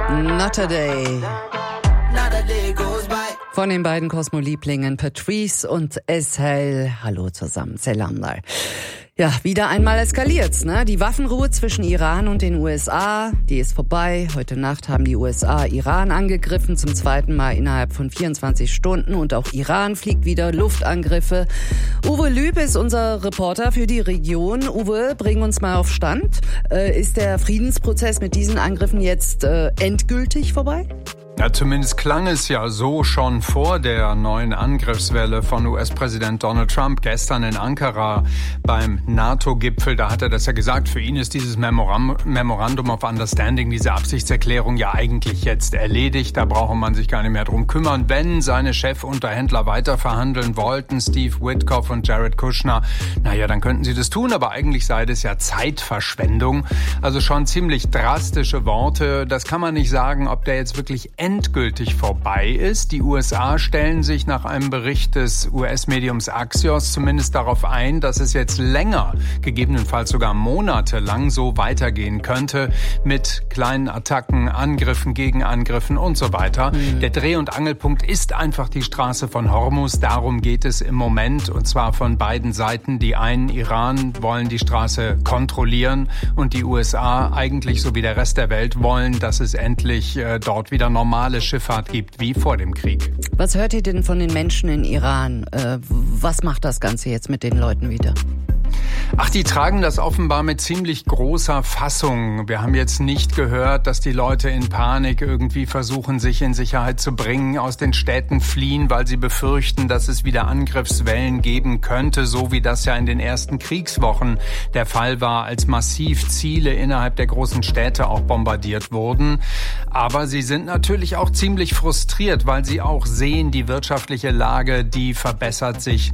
Not a day. Von den beiden Cosmo-Lieblingen Patrice und Eshail. Hallo zusammen, Selam. Ja, wieder einmal eskaliert's, ne? Die Waffenruhe zwischen Iran und den USA, die ist vorbei. Heute Nacht haben die USA Iran angegriffen, zum zweiten Mal innerhalb von 24 Stunden. Und auch Iran fliegt wieder Luftangriffe. Uwe Lüb ist unser Reporter für die Region. Uwe, bring uns mal auf Stand. Ist der Friedensprozess mit diesen Angriffen jetzt endgültig vorbei? Ja, zumindest klang es ja so schon vor der neuen Angriffswelle von US-Präsident Donald Trump gestern in Ankara beim NATO-Gipfel. Da hat er das ja gesagt, für ihn ist dieses Memorandum of Understanding, diese Absichtserklärung ja eigentlich jetzt erledigt. Da brauche man sich gar nicht mehr drum kümmern. Wenn seine Chefunterhändler weiter verhandeln wollten, Steve Witkoff und Jared Kushner, naja, dann könnten sie das tun. Aber eigentlich sei das ja Zeitverschwendung. Also schon ziemlich drastische Worte. Das kann man nicht sagen, ob der jetzt wirklich endgültig vorbei ist. Die USA stellen sich nach einem Bericht des US-Mediums Axios zumindest darauf ein, dass es jetzt länger, gegebenenfalls sogar monatelang so weitergehen könnte mit kleinen Attacken, Angriffen, Gegenangriffen und so weiter. Der Dreh- und Angelpunkt ist einfach die Straße von Hormuz. Darum geht es im Moment und zwar von beiden Seiten. Die einen, Iran, wollen die Straße kontrollieren und die USA, eigentlich so wie der Rest der Welt, wollen, dass es endlich dort wieder normale Schifffahrt gibt, wie vor dem Krieg. Was hört ihr denn von den Menschen in Iran? Was macht das Ganze jetzt mit den Leuten wieder? Ach, die tragen das offenbar mit ziemlich großer Fassung. Wir haben jetzt nicht gehört, dass die Leute in Panik irgendwie versuchen, sich in Sicherheit zu bringen, aus den Städten fliehen, weil sie befürchten, dass es wieder Angriffswellen geben könnte, so wie das ja in den ersten Kriegswochen der Fall war, als massiv Ziele innerhalb der großen Städte auch bombardiert wurden. Aber sie sind natürlich auch ziemlich frustriert, weil sie auch sehen, die wirtschaftliche Lage, die verbessert sich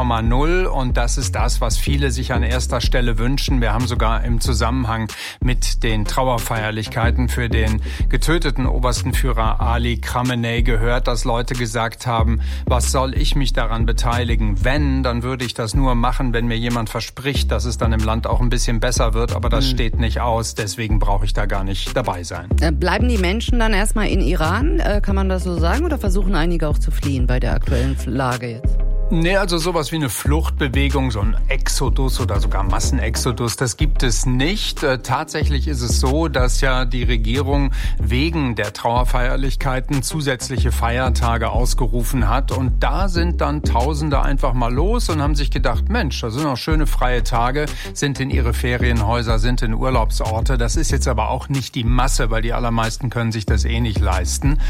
0,0 und das ist das, was viele sich an erster Stelle wünschen. Wir haben sogar im Zusammenhang mit den Trauerfeierlichkeiten für den getöteten obersten Führer Ali Khamenei gehört, dass Leute gesagt haben, was soll ich mich daran beteiligen? Wenn, dann würde ich das nur machen, wenn mir jemand verspricht, dass es dann im Land auch ein bisschen besser wird, aber das steht nicht aus, deswegen brauche ich da gar nicht dabei sein. Bleiben die Menschen dann erstmal in Iran, kann man das so sagen, oder versuchen einige auch zu fliehen bei der aktuellen Lage jetzt? Nee, also sowas wie eine Fluchtbewegung, so ein Exodus oder sogar Massenexodus, das gibt es nicht. Tatsächlich ist es so, dass ja die Regierung wegen der Trauerfeierlichkeiten zusätzliche Feiertage ausgerufen hat. Und da sind dann Tausende einfach mal los und haben sich gedacht, Mensch, das sind noch schöne freie Tage, sind in ihre Ferienhäuser, sind in Urlaubsorte. Das ist jetzt aber auch nicht die Masse, weil die allermeisten können sich das eh nicht leisten.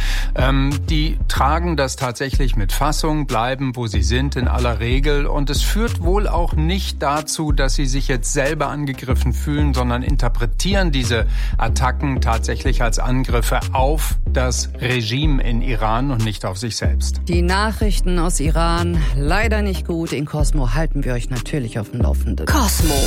Die tragen das tatsächlich mit Fassung, bleiben, wo sie sind, in aller Regel. Und es führt wohl auch nicht dazu, dass sie sich jetzt selber angegriffen fühlen, sondern interpretieren diese Attacken tatsächlich als Angriffe auf das Regime in Iran und nicht auf sich selbst. Die Nachrichten aus Iran leider nicht gut. In Cosmo halten wir euch natürlich auf dem Laufenden. Cosmo.